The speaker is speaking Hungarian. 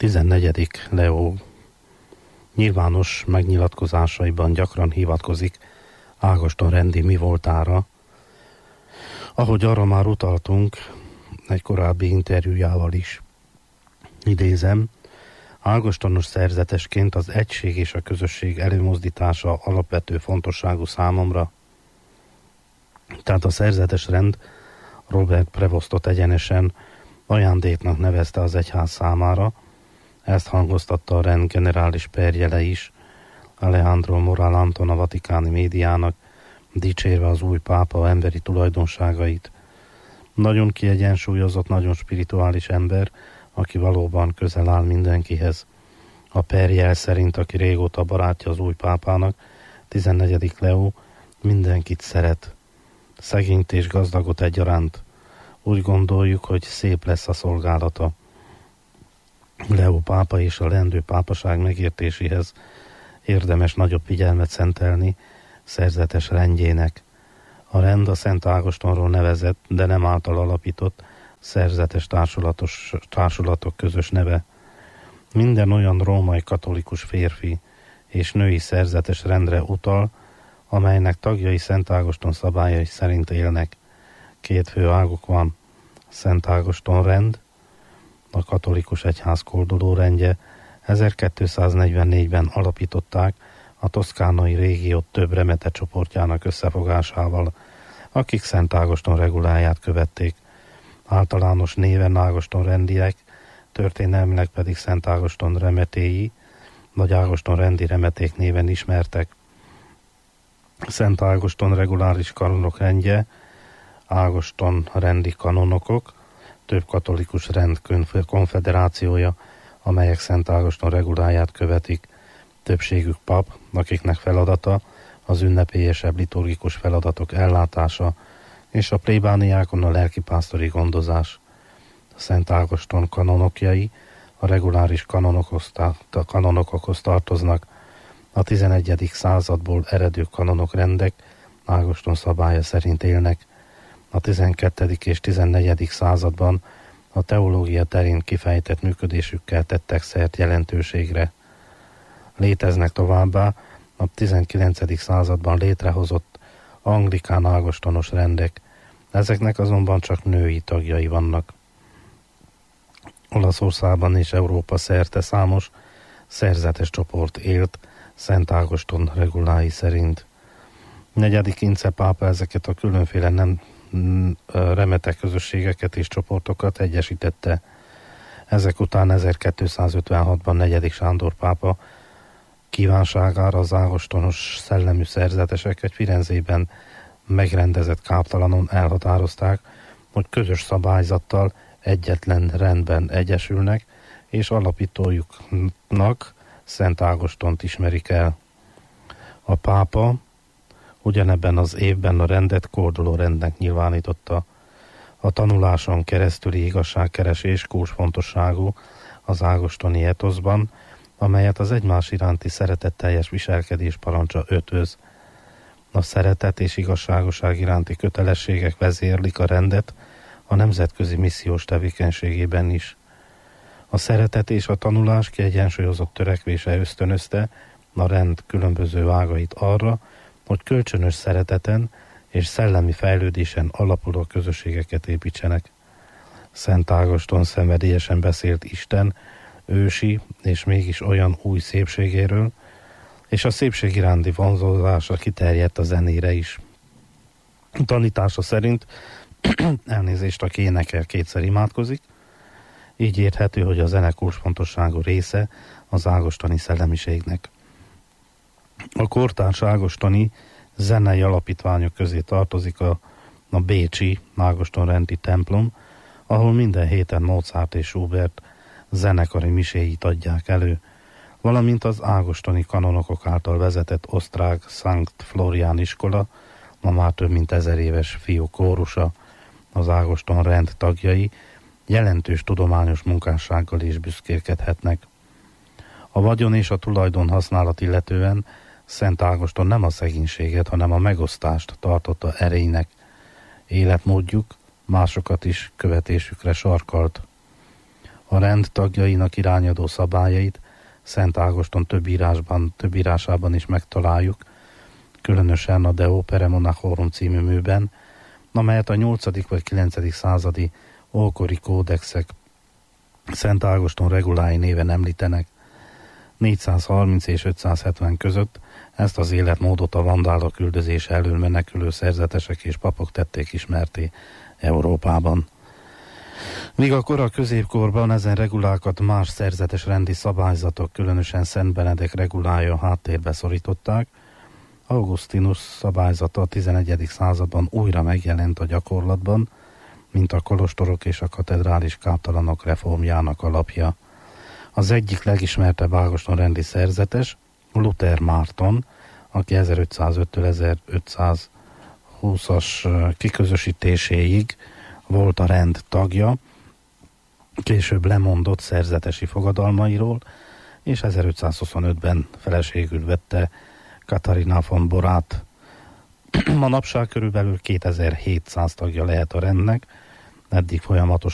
14. Leó nyilvános megnyilatkozásaiban gyakran hivatkozik Ágoston rendi mi voltára, ahogy arra már utaltunk egy korábbi interjújával is. Idézem, Ágostonos szerzetesként az egység és a közösség előmozdítása alapvető fontosságú számomra. Tehát a szerzetes rend Robert Prevostot egyenesen ajándéknak nevezte az egyház számára, ezt hangoztatta a rend generális perjele is, Alejandro Moral Anton a vatikáni médiának, dicsérve az új pápa emberi tulajdonságait. Nagyon kiegyensúlyozott, nagyon spirituális ember, aki valóban közel áll mindenkihez. A perjel szerint, aki régóta barátja az új pápának, 14. Leó mindenkit szeret, szegényt és gazdagot egyaránt. Úgy gondoljuk, hogy szép lesz a szolgálata. Leó pápa és a leendő pápaság megértéséhez érdemes nagyobb figyelmet szentelni szerzetes rendjének. A rend a Szent Ágostonról nevezett, de nem által alapított szerzetes társulatok közös neve. Minden olyan római katolikus férfi és női szerzetes rendre utal, amelynek tagjai Szent Ágoston szabályai szerint élnek. Két fő águk van: Szent Ágoston rend, a katolikus egyház kolduló rendje. 1244-ben alapították a toszkánai régiót több remete csoportjának összefogásával, akik Szent Ágoston reguláját követték. Általános néven Ágoston rendiek, történelmileg pedig Szent Ágoston remetéi, vagy Ágoston rendi remeték néven ismertek. Szent Ágoston reguláris kanonok rendje, Ágoston rendi kanonokok, több katolikus rend konfederációja, amelyek Szent Ágoston reguláját követik, többségük pap, akiknek feladata az ünnepélyesebb liturgikus feladatok ellátása, és a plébániákon a lelkipásztori gondozás. A Szent Ágoston kanonokjai a reguláris kanonokokhoz tartoznak. A 11. századból eredő kanonok rendek Ágoston szabálya szerint élnek. A 12. és 14. században a teológia terén kifejtett működésükkel tettek szert jelentőségre. Léteznek továbbá a 19. században létrehozott anglikán ágostonos rendek, ezeknek azonban csak női tagjai vannak. Olaszországban és Európa szerte számos szerzetes csoport élt Szent Ágoston regulái szerint. 4. Ince pápa ezeket a különféle nem remetek közösségeket és csoportokat egyesítette. Ezek után 1256-ban 4. Sándor pápa kívánságára az ágostonos szellemű szerzetesek egy Firenzében megrendezett káptalanon elhatározták, hogy közös szabályzattal egyetlen rendben egyesülnek, és alapítójuknak Szent Ágostont ismerik el. A pápa ugyanebben az évben a rendet korduló rendnek nyilvánította. A tanuláson keresztüli igazságkeresés kulcsfontosságú az ágostoni etoszban, amelyet az egymás iránti szeretetteljes viselkedés parancsa ötvöz. A szeretet és igazságosság iránti kötelességek vezérlik a rendet a nemzetközi missziós tevékenységében is. A szeretet és a tanulás kiegyensúlyozott törekvése ösztönözte a rend különböző ágait arra, hogy kölcsönös szereteten és szellemi fejlődésen alapuló közösségeket építsenek. Szent Ágoston szenvedélyesen beszélt Isten ősi és mégis olyan új szépségéről, és a szépség iránti vonzódása kiterjedt a zenére is. Tanítása szerint elnézést, aki énekel, kétszer imádkozik, így érthető, hogy a zene kulcsfontosságú része az ágostoni szellemiségnek. A kortárs ágostoni zenei alapítványok közé tartozik a bécsi Ágoston rendi templom, ahol minden héten Mozart és Schubert zenekari miséit adják elő, valamint az ágostoni kanonokok által vezetett osztrák Sankt Florián iskola, ma már több mint 1000 éves fiú kórusa. Az Ágoston rend tagjai jelentős tudományos munkássággal is büszkélkedhetnek. A vagyon és a tulajdon használat illetően Szent Ágoston nem a szegénységet, hanem a megosztást tartotta erejének. Életmódjuk másokat is követésükre sarkalt. A rend tagjainak irányadó szabályait Szent Ágoston több írásában is megtaláljuk, különösen a De Opere Monachorum című műben, amelyet a 8. vagy 9. századi ókori kódexek Szent Ágoston regulái néven említenek. 430 és 570 között ezt az életmódot a vandálok üldözése elől menekülő szerzetesek és papok tették ismerté Európában. Míg a kora középkorban ezen regulákat más szerzetes rendi szabályzatok, különösen Szent Benedek regulája háttérbe szorították, Augustinus szabályzata a 11. században újra megjelent a gyakorlatban, mint a kolostorok és a katedrális káptalanok reformjának alapja. Az egyik legismertebb Ágoston rendi szerzetes, Luther Márton, aki 1505-től 1520-as kiközösítéséig volt a rend tagja, később lemondott szerzetesi fogadalmairól, és 1525-ben feleségül vette Katarina von Borát. Manapság körülbelül 2700 tagja lehet a rendnek, eddig folyamatos